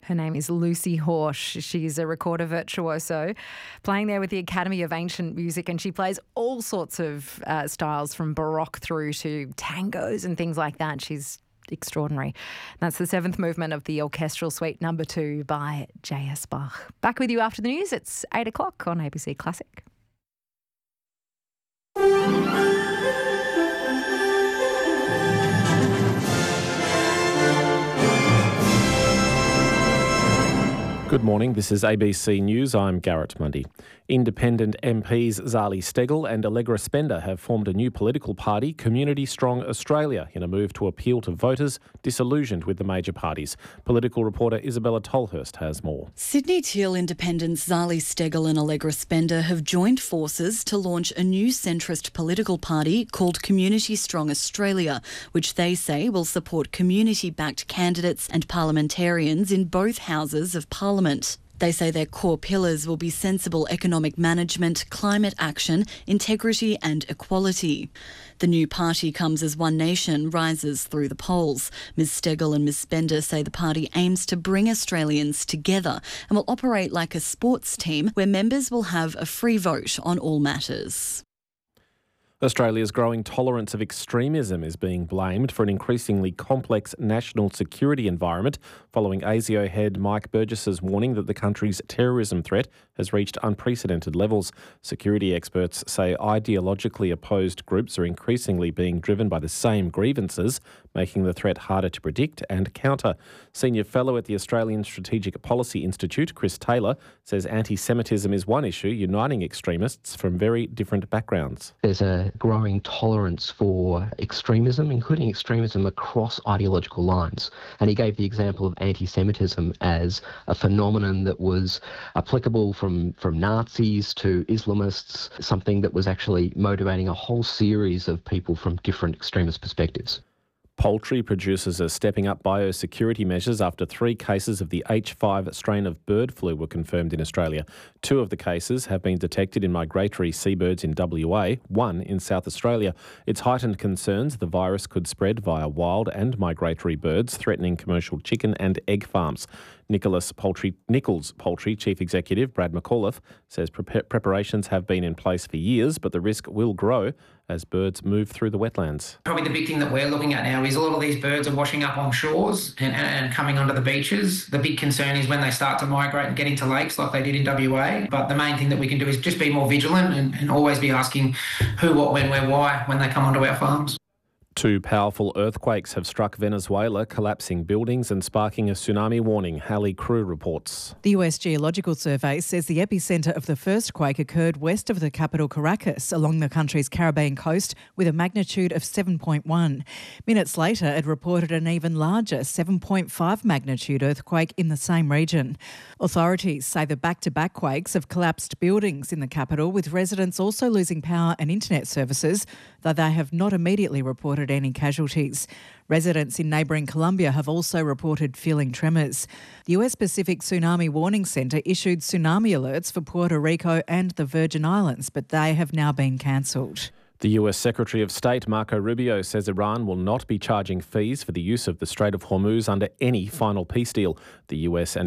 Her name is Lucy Horsch. She's a recorder virtuoso, playing there with the Academy of Ancient Music, and she plays all sorts of styles from Baroque through to tangos and things like that. She's extraordinary. That's the seventh movement of the Orchestral Suite No. 2 by J.S. Bach. Back with you after the news. It's 8 o'clock on ABC Classic. Good morning, this is ABC News. I'm Garrett Mundy. Independent MPs Zali Steggall and Allegra Spender have formed a new political party, Community Strong Australia, in a move to appeal to voters disillusioned with the major parties. Political reporter Isabella Tolhurst has more. Sydney Teal independents Zali Steggall and Allegra Spender have joined forces to launch a new centrist political party called Community Strong Australia, which they say will support community-backed candidates and parliamentarians in both houses of Parliament. They say their core pillars will be sensible economic management, climate action, integrity and equality. The new party comes as One Nation rises through the polls. Ms Steggall and Ms Spender say the party aims to bring Australians together and will operate like a sports team where members will have a free vote on all matters. Australia's growing tolerance of extremism is being blamed for an increasingly complex national security environment following ASIO head Mike Burgess's warning that the country's terrorism threat has reached unprecedented levels. Security experts say ideologically opposed groups are increasingly being driven by the same grievances, making the threat harder to predict and counter. Senior Fellow at the Australian Strategic Policy Institute, Chris Taylor, says anti-Semitism is one issue uniting extremists from very different backgrounds. There's a growing tolerance for extremism, including extremism across ideological lines. And he gave the example of anti-Semitism as a phenomenon that was applicable from Nazis to Islamists, something that was actually motivating a whole series of people from different extremist perspectives. Poultry producers are stepping up biosecurity measures after 3 cases of the H5 strain of bird flu were confirmed in Australia. 2 of the cases have been detected in migratory seabirds in WA, 1 in South Australia. It's heightened concerns the virus could spread via wild and migratory birds, threatening commercial chicken and egg farms. Nichols Poultry Chief Executive Brad McAuliffe says preparations have been in place for years, but the risk will grow as birds move through the wetlands. Probably the big thing that we're looking at now is a lot of these birds are washing up on shores and coming onto the beaches. The big concern is when they start to migrate and get into lakes like they did in WA. But the main thing that we can do is just be more vigilant and always be asking who, what, when, where, why when they come onto our farms. 2 powerful earthquakes have struck Venezuela, collapsing buildings and sparking a tsunami warning, Hallie Crew reports. The US Geological Survey says the epicentre of the first quake occurred west of the capital Caracas, along the country's Caribbean coast, with a magnitude of 7.1. Minutes later, it reported an even larger 7.5 magnitude earthquake in the same region. Authorities say the back-to-back quakes have collapsed buildings in the capital, with residents also losing power and internet services, though they have not immediately reported any casualties. Residents in neighbouring Colombia have also reported feeling tremors. The US Pacific Tsunami Warning Centre issued tsunami alerts for Puerto Rico and the Virgin Islands, but they have now been cancelled. The US Secretary of State Marco Rubio says Iran will not be charging fees for the use of the Strait of Hormuz under any final peace deal. The US and